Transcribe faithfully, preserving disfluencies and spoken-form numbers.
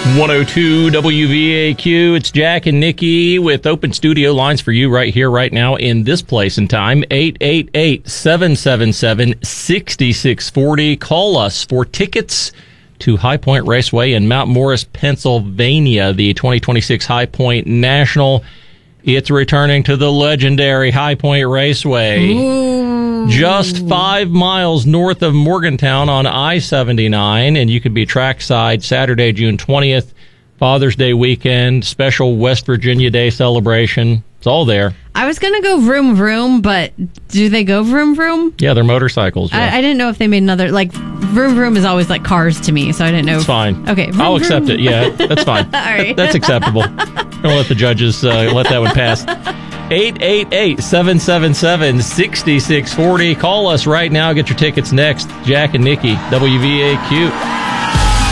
one oh two W V A Q. It's Jack and Nikki with open studio lines for you right here, right now, in this place and time. eight eight eight, seven seven seven, six six four zero. Call us for tickets to High Point Raceway in Mount Morris, Pennsylvania, the twenty twenty-six High Point National. It's returning to the legendary High Point Raceway. Ooh. Just five miles north of Morgantown on I seventy-nine, and you can be trackside Saturday, June twentieth, Father's Day weekend, special West Virginia Day celebration. It's all there. I was going to go vroom vroom, but do they go vroom vroom? Yeah, they're motorcycles. Yeah. I, I didn't know if they made another, like, vroom vroom is always like cars to me, so I didn't know. It's fine. Okay. Vroom, I'll vroom. accept it. Yeah, that's fine. All right. That's acceptable. I'm going to let the judges uh, let that one pass. eight eight eight, seven seven seven, six six four zero. Call us right now. Get your tickets next. Jack and Nikki, W V A Q.